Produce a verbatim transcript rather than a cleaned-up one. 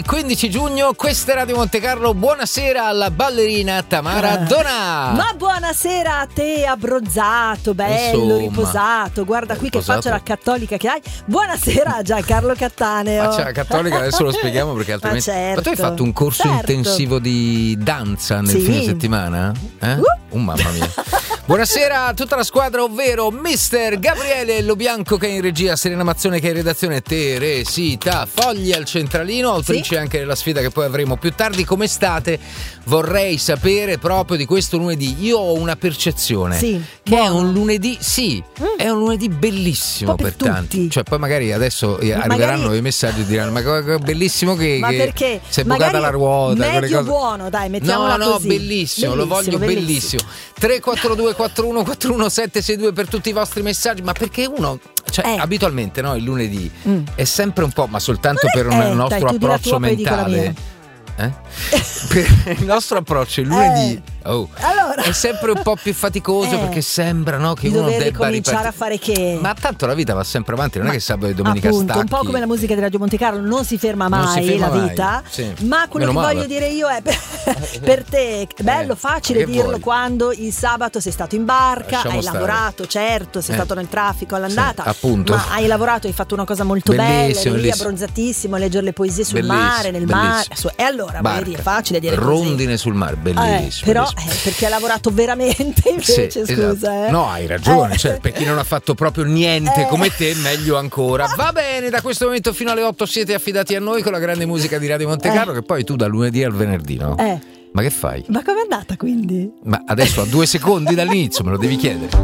quindici giugno, questa è Radio Monte Carlo. Buonasera alla ballerina Tamara Dona. Ma buonasera a te, abbronzato, bello, Insomma, riposato. Guarda qui riposato. che faccia la cattolica che hai. Buonasera a Giancarlo Cattaneo. Faccia la cattolica, adesso lo spieghiamo perché altrimenti. Ma, certo, Ma tu hai fatto un corso certo. intensivo di danza nel Sì. fine settimana? Eh? Uh. Oh, mamma mia. Buonasera a tutta la squadra, ovvero mister Gabriele Lobianco che è in regia, Serena Mazzone che è in redazione, Teresita Fogli al centralino, autrice Sì. anche della sfida che poi avremo più tardi. Come state? Vorrei sapere proprio di questo lunedì. Io ho una percezione Sì, che buono. è un lunedì, sì, Mm. è un lunedì bellissimo Un po' per, per tanti. tutti. Cioè poi magari adesso arriveranno Magari- i messaggi e diranno ma che bellissimo che, Ma che perché? si è Magari bucata la ruota, quelle medio cose. buono, dai, mettiamola no no così. bellissimo, lo voglio bellissimo, tre quattro due quattro uno quattro uno sette sei due per tutti i vostri messaggi. Ma perché uno, cioè Eh. abitualmente no, il lunedì Mm. è sempre un po', ma soltanto Non è- per un eh, nostro dai, tu di la approccio tua, poi dico la mentale mia. eh? Per il nostro approccio il lunedì oh, Allora. è sempre un po' più faticoso Eh. perché sembra no, che Di uno dover debba ricominciare ripartire. a fare che? Ma tanto la vita va sempre avanti, non è che sabato e domenica Appunto, stacchi. un po' come la musica di Radio Monte Carlo, non si ferma Non mai si ferma la mai, vita. sì. Ma quello Meno che male. voglio dire io è per, per te è bello, Eh, facile che dirlo vuoi? quando il sabato sei stato in barca, Lasciamo hai stare. lavorato, certo, sei Eh. stato nel traffico all'andata, Sì, appunto. ma hai lavorato, hai fatto una cosa molto bella, Bellissimo, eri lì bellissimo. abbronzatissimo a leggere le poesie sul Bellissimo, mare, nel mare. bellissimo. Su- E allora, Barca. voglio dire, è facile dire così. Rondine sul mare, Eh, bellissimo. però bellissimo. eh, perché ha lavorato veramente invece, Sì, scusa, esatto. eh. No, hai ragione, Eh. cioè, per chi non ha fatto proprio niente Eh. come te, meglio ancora. Va bene, da questo momento fino alle otto siete affidati a noi con la grande musica di Radio Monte Carlo, Eh. che poi tu dal lunedì al venerdì, no? Eh. Ma che fai? Ma com'è andata quindi? Ma adesso a due secondi dall'inizio me lo devi chiedere.